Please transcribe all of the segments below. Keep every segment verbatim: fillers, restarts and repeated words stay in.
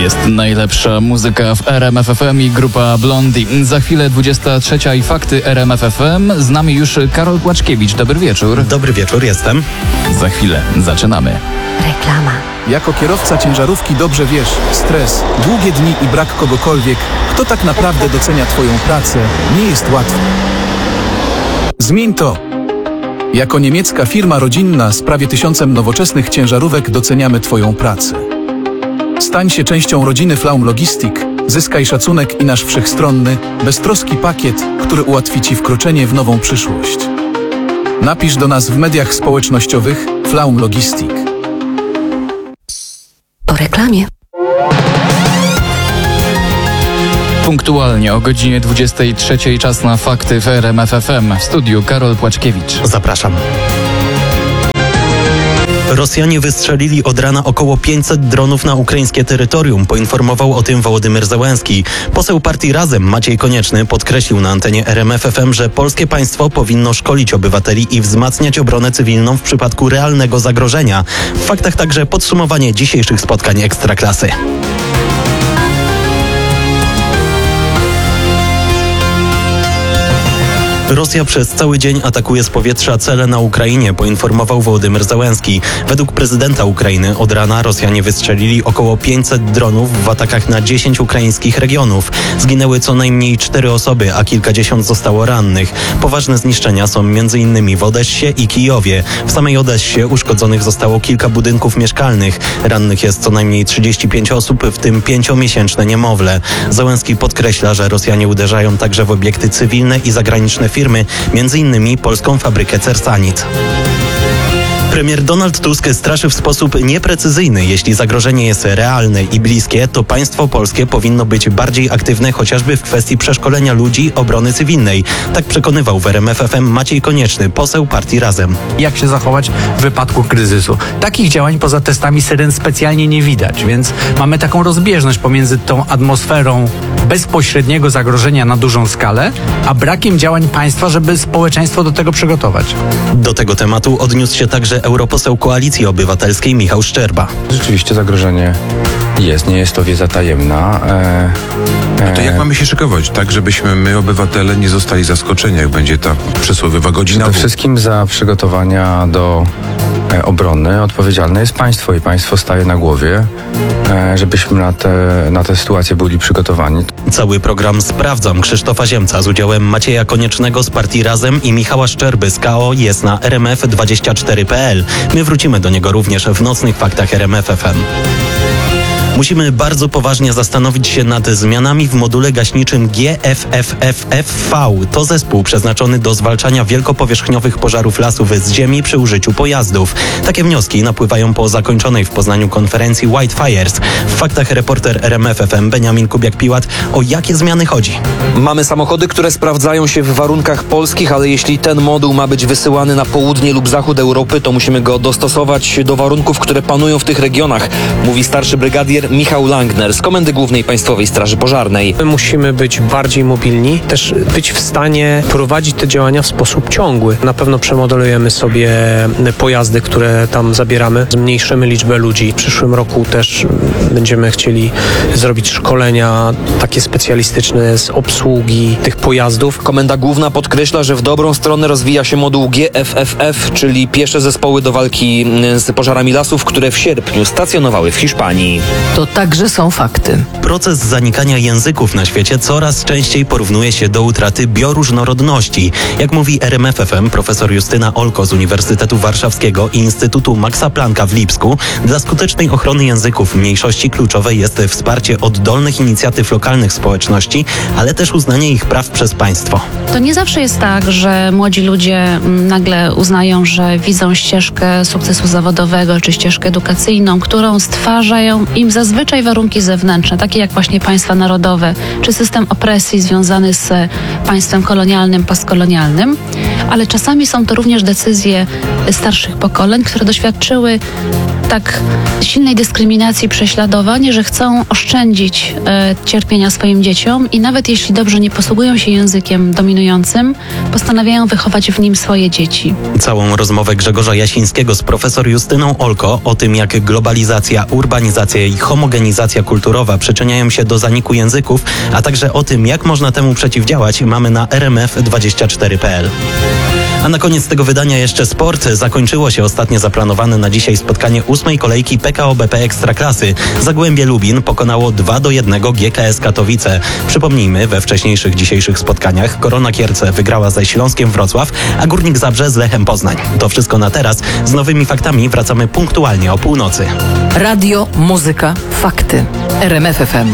Jest najlepsza muzyka w R M F F M i grupa Blondie. Za chwilę dwudziesta trzecia i fakty R M F F M. Z nami już Karol Płaczkiewicz. Dobry wieczór. Dobry wieczór, jestem. Za chwilę zaczynamy. Reklama. Jako kierowca ciężarówki dobrze wiesz, stres, długie dni i brak kogokolwiek, kto tak naprawdę docenia Twoją pracę, nie jest łatwy. Zmień to. Jako niemiecka firma rodzinna z prawie tysiącem nowoczesnych ciężarówek doceniamy Twoją pracę. Stań się częścią rodziny Flaum Logistic, zyskaj szacunek i nasz wszechstronny, beztroski pakiet, który ułatwi Ci wkroczenie w nową przyszłość. Napisz do nas w mediach społecznościowych Flaum Logistic. Po reklamie. Punktualnie o godzinie dwudziestej trzeciej czas na fakty w R M F F M. W studiu Karol Płaczkiewicz. Zapraszam. Rosjanie wystrzelili od rana około pięćset dronów na ukraińskie terytorium, poinformował o tym Wołodymyr Zełenski. Poseł partii Razem Maciej Konieczny podkreślił na antenie R M F F M, że polskie państwo powinno szkolić obywateli i wzmacniać obronę cywilną w przypadku realnego zagrożenia. W faktach także podsumowanie dzisiejszych spotkań Ekstraklasy. Rosja przez cały dzień atakuje z powietrza cele na Ukrainie, poinformował Wołodymyr Zełenski. Według prezydenta Ukrainy od rana Rosjanie wystrzelili około pięćset dronów w atakach na dziesięć ukraińskich regionów. Zginęły co najmniej cztery osoby, a kilkadziesiąt zostało rannych. Poważne zniszczenia są między innymi w Odessie i Kijowie. W samej Odessie uszkodzonych zostało kilka budynków mieszkalnych. Rannych jest co najmniej trzydzieści pięć osób, w tym pięciomiesięczne niemowlę. Zełenski podkreśla, że Rosjanie uderzają także w obiekty cywilne i zagraniczne firmy, między innymi polską fabrykę Cersanit. Premier Donald Tusk straszy w sposób nieprecyzyjny. Jeśli zagrożenie jest realne i bliskie, to państwo polskie powinno być bardziej aktywne chociażby w kwestii przeszkolenia ludzi obrony cywilnej. Tak przekonywał w R M F F M Maciej Konieczny, poseł partii Razem. Jak się zachować w wypadku kryzysu? Takich działań poza testami syren specjalnie nie widać, więc mamy taką rozbieżność pomiędzy tą atmosferą bezpośredniego zagrożenia na dużą skalę, a brakiem działań państwa, żeby społeczeństwo do tego przygotować. Do tego tematu odniósł się także europoseł Koalicji Obywatelskiej Michał Szczerba. Rzeczywiście zagrożenie jest, nie jest to wiedza tajemna. E, e... To jak mamy się szykować, tak żebyśmy my, obywatele, nie zostali zaskoczeni, jak będzie ta przysłowiowa godzina? Przede wszystkim za przygotowania do e, obrony odpowiedzialne jest państwo i państwo staje na głowie, e, żebyśmy na te, na te sytuacje byli przygotowani. Cały program Sprawdzam Krzysztofa Ziemca z udziałem Macieja Koniecznego z partii Razem i Michała Szczerby z K O jest na r m f dwadzieścia cztery kropka p l. My wrócimy do niego również w nocnych faktach R M F F M. Musimy bardzo poważnie zastanowić się nad zmianami w module gaśniczym G F F F F V. To zespół przeznaczony do zwalczania wielkopowierzchniowych pożarów lasów z ziemi przy użyciu pojazdów. Takie wnioski napływają po zakończonej w Poznaniu konferencji White Fires. W faktach reporter R M F F M Beniamin Kubiak-Piłat. O jakie zmiany chodzi? Mamy samochody, które sprawdzają się w warunkach polskich, ale jeśli ten moduł ma być wysyłany na południe lub zachód Europy, to musimy go dostosować do warunków, które panują w tych regionach, mówi starszy brygadier Michał Langner z Komendy Głównej Państwowej Straży Pożarnej. My musimy być bardziej mobilni, też być w stanie prowadzić te działania w sposób ciągły. Na pewno przemodelujemy sobie pojazdy, które tam zabieramy, zmniejszymy liczbę ludzi. W przyszłym roku też będziemy chcieli zrobić szkolenia takie specjalistyczne z obsługi tych pojazdów. Komenda Główna podkreśla, że w dobrą stronę rozwija się moduł G F F F, czyli piesze zespoły do walki z pożarami lasów, które w sierpniu stacjonowały w Hiszpanii. To także są fakty. Proces zanikania języków na świecie coraz częściej porównuje się do utraty bioróżnorodności. Jak mówi R M F F M profesor Justyna Olko z Uniwersytetu Warszawskiego i Instytutu Maxa Plancka w Lipsku, dla skutecznej ochrony języków mniejszości kluczowe jest wsparcie oddolnych inicjatyw lokalnych społeczności, ale też uznanie ich praw przez państwo. To nie zawsze jest tak, że młodzi ludzie nagle uznają, że widzą ścieżkę sukcesu zawodowego czy ścieżkę edukacyjną, którą stwarzają im zazwyczaj warunki zewnętrzne, takie jak właśnie państwa narodowe, czy system opresji związany z państwem kolonialnym, postkolonialnym, ale czasami są to również decyzje starszych pokoleń, które doświadczyły tak silnej dyskryminacji, prześladowań, że chcą oszczędzić e, cierpienia swoim dzieciom i nawet jeśli dobrze nie posługują się językiem dominującym, postanawiają wychować w nim swoje dzieci. Całą rozmowę Grzegorza Jasińskiego z profesor Justyną Olko o tym, jak globalizacja, urbanizacja i homogenizacja kulturowa przyczyniają się do zaniku języków, a także o tym, jak można temu przeciwdziałać, mamy na r m f dwadzieścia cztery kropka p l. A na koniec tego wydania jeszcze sport. Zakończyło się ostatnio zaplanowane na dzisiaj spotkanie ósmej kolejki P K O B P Ekstraklasy. Zagłębie Lubin pokonało dwa do jednego G K S Katowice. Przypomnijmy, we wcześniejszych dzisiejszych spotkaniach Korona Kierce wygrała ze Śląskiem Wrocław, a Górnik Zabrze z Lechem Poznań. To wszystko na teraz. Z nowymi faktami wracamy punktualnie o północy. Radio, muzyka, fakty. R M F F M.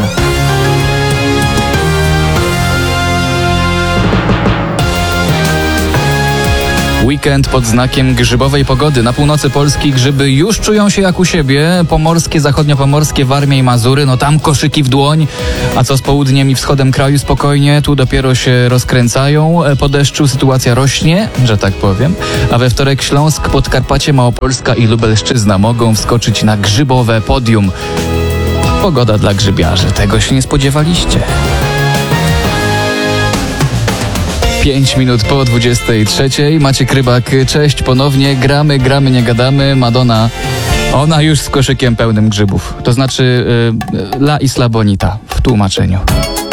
Weekend pod znakiem grzybowej pogody. Na północy Polski grzyby już czują się jak u siebie. Pomorskie, zachodniopomorskie, Warmia i Mazury, no tam koszyki w dłoń. A co z południem i wschodem kraju? Spokojnie, tu dopiero się rozkręcają. Po deszczu sytuacja rośnie, że tak powiem. A we wtorek Śląsk, Podkarpacie, Małopolska i Lubelszczyzna mogą wskoczyć na grzybowe podium. Pogoda dla grzybiarzy. Tego się nie spodziewaliście. Pięć minut po dwudziestej trzeciej. Maciek Rybak, cześć ponownie. Gramy, gramy, nie gadamy. Madonna, ona już z koszykiem pełnym grzybów. To znaczy y, La Isla Bonita w tłumaczeniu.